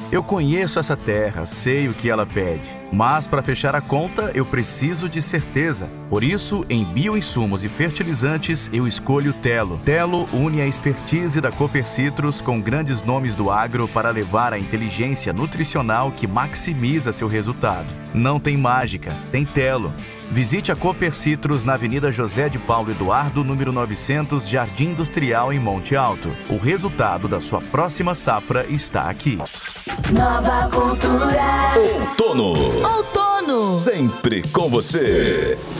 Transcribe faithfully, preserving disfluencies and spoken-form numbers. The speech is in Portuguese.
Eu conheço essa terra, sei o que ela pede, mas para fechar a conta eu preciso de certeza. Por isso, em bioinsumos e fertilizantes, eu escolho Telo. Telo une a expertise da Cooper Citrus com grandes nomes do agro para levar a inteligência nutricional que maximiza seu resultado. Não tem mágica, tem Telo. Visite a Cooper Citrus na Avenida José de Paulo Eduardo, número novecentos, Jardim Industrial, em Monte Alto. O resultado da sua próxima safra está aqui. Nova Cultura. Outono. Outono. Sempre com você.